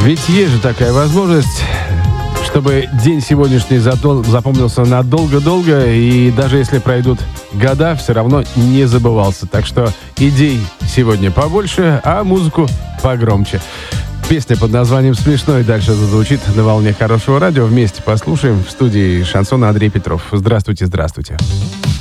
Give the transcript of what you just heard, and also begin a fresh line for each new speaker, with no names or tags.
Ведь есть же такая возможность, чтобы день сегодняшний запомнился надолго-долго, и даже если пройдут года, все равно не забывался. Так что идей сегодня побольше, а музыку погромче. Песня под названием «Смешно» и дальше зазвучит на волне хорошего радио. Вместе послушаем. В студии шансона Андрей Петров. Здравствуйте, здравствуйте.